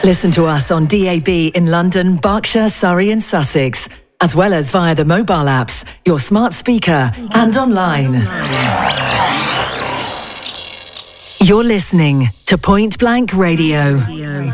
Listen to us on DAB in London, Berkshire, Surrey and Sussex, as well as via the mobile apps, your smart speaker and online. You're listening to Point Blank Radio.